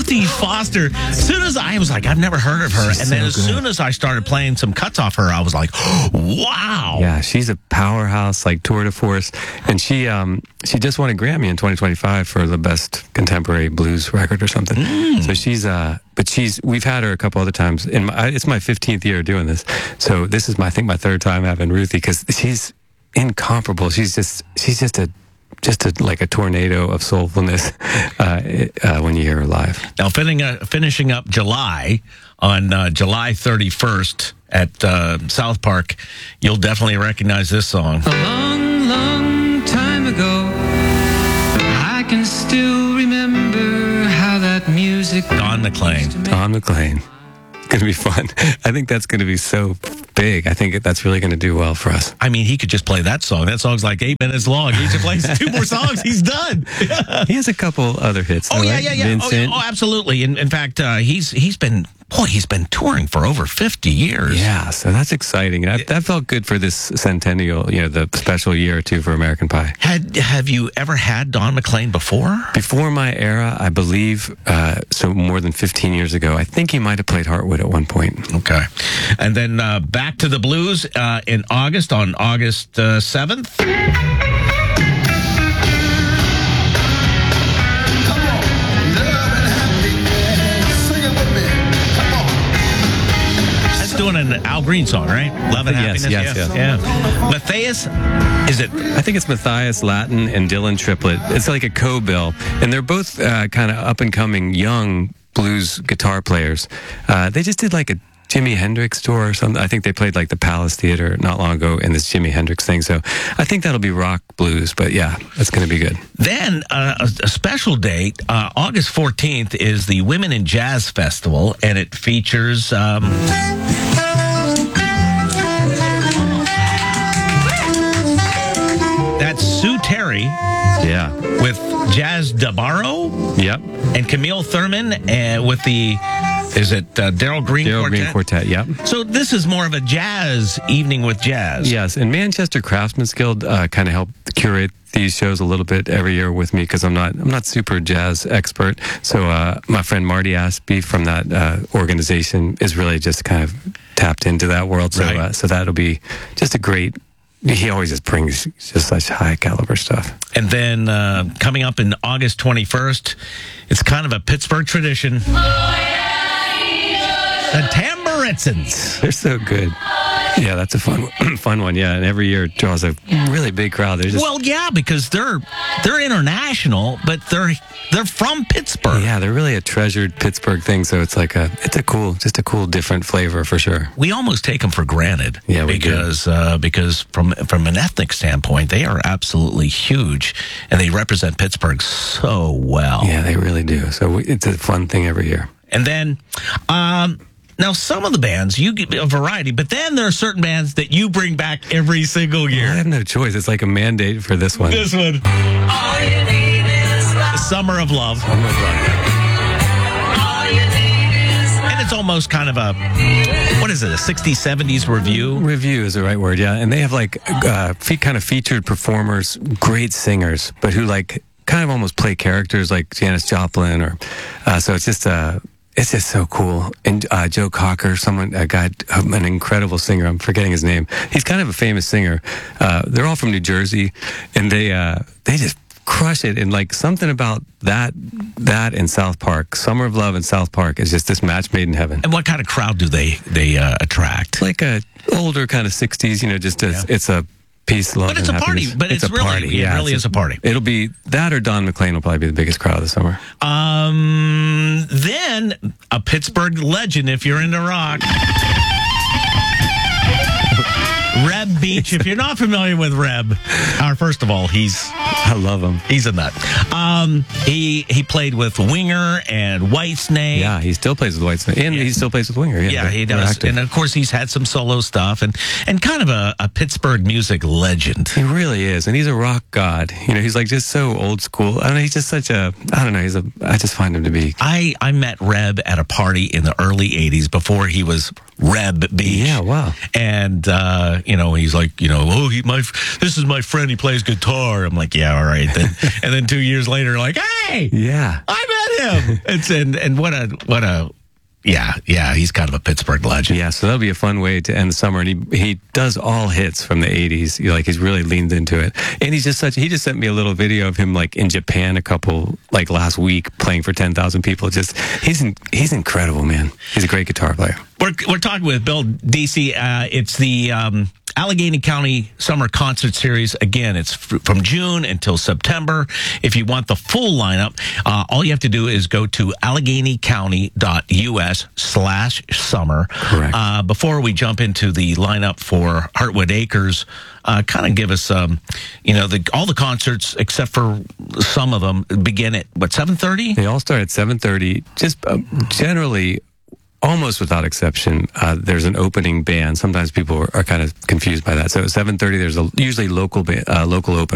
Ruthie Foster. As soon as I was like, I've never heard of her. And then as soon as I started playing some cuts off her, I was like, wow. Yeah, she's a powerhouse, like tour de force. And she just won a Grammy in 2025 for the best contemporary blues record or something. So we've had her a couple other times. It's my 15th year doing this. So this is I think my third time having Ruthie, because she's incomparable. She's just like a tornado of soulfulness when you hear her live. Now, finishing up July on July 31st at South Park, you'll definitely recognize this song. A long, long time ago, I can still remember how that music... Don McLean. Don McLean. It's going to be fun. I think that's going to be so big. I think that's really going to do well for us. I mean, he could just play that song. That song's like 8 minutes long. He just plays 2 more songs. He's done. He has a couple other hits. Oh, though, yeah, right? yeah, yeah. Vincent. Oh, absolutely. In fact, he's been touring for over 50 years. Yeah, so that's exciting. That felt good for this centennial, the special year or two for American Pie. Have you ever had Don McLean before? Before my era, I believe, so more than 15 years ago, I think he might have played Heartwood at one point. Okay. And then back to the blues in August, on August 7th. Doing an Al Green song, right? Love and Happiness. Yes. Yeah. Matthias, is it? I think it's Matthias Latin and Dylan Triplett. It's like a co-bill, and they're both kind of up and coming young blues guitar players. They just did like a Jimi Hendrix tour or something. I think they played like the Palace Theater not long ago in this Jimi Hendrix thing. So I think that'll be rock blues, but yeah, it's going to be good. Then a special date, August 14th, is the Women in Jazz Festival, and it features... that's Sue Terry. Yeah. With Jazz DeBarro. Yep. And Camille Thurman with the... Is it Daryl Green Daryl Quartet? Green Quartet, yep. So this is more of a jazz evening with jazz. Yes, and Manchester Craftsman's Guild kind of helped curate these shows a little bit every year with me, because I'm not super jazz expert. So my friend Marty Aspie from that organization is really just kind of tapped into that world. So Right. So that'll be just a great... He always just brings just such high caliber stuff. And then coming up in August 21st, it's kind of a Pittsburgh tradition. The Tamburitzans. They're so good. Yeah, that's a fun one. Yeah, and every year it draws a really big crowd. Well, yeah, because they're international, but they're from Pittsburgh. Yeah, they're really a treasured Pittsburgh thing. So it's like a cool different flavor for sure. We almost take them for granted. Yeah, we because from an ethnic standpoint, they are absolutely huge, and they represent Pittsburgh so well. Yeah, they really do. So it's a fun thing every year. And then, now some of the bands, you get a variety, but then there are certain bands that you bring back every single year. I have no choice. It's like a mandate for this one. This one. All you need is Summer of Love. Summer of Love. And it's almost kind of a 60s, 70s review? Review is the right word, yeah. And they have like kind of featured performers, great singers, but who like kind of almost play characters like Janis Joplin or so it's just so cool. And Joe Cocker, an incredible singer. I'm forgetting his name. He's kind of a famous singer. They're all from New Jersey, and they just crush it. And like something about that in South Park, Summer of Love in South Park is just this match made in heaven. And what kind of crowd do they attract? Like a older kind of 60s, it's a peace, love, but it's and a party. happiness. But it's really, party. It really is a party. It'll be that or Don McLean will probably be the biggest crowd this summer. Then a Pittsburgh legend, if you're into rock. Reb Beach. If you're not familiar with Reb, first of all, I love him. He's a nut. He played with Winger and Whitesnake. Yeah, he still plays with Whitesnake, and he still plays with Winger. Yeah, he does. Active. And of course, he's had some solo stuff, and kind of a Pittsburgh music legend. He really is, and he's a rock god. He's like just so old school. I mean, he's just such a. I don't know. I just find him to be. I met Reb at a party in the early '80s before he was Reb Beach. Yeah, wow. And he's like, this is my friend. He plays guitar. I'm like, yeah, all right then. And then 2 years later, like, hey, yeah, I met him. And what a yeah, he's kind of a Pittsburgh legend. Yeah, so that'll be a fun way to end the summer. And he does all hits from the 80s. He's really leaned into it. And he just sent me a little video of him like in Japan last week playing for 10,000 people. He's incredible, man. He's a great guitar player. We're talking with Bill Deasy. It's the Allegheny County Summer Concert Series. Again, it's from June until September. If you want the full lineup, all you have to do is go to AlleghenyCounty.us/summer. Correct. Before we jump into the lineup for Heartwood Acres, kind of give us, all the concerts except for some of them begin at 7:30. They all start at 7:30. Just generally, almost without exception, there's an opening band. Sometimes people are kind of confused by that. So at 7:30, there's usually local opener.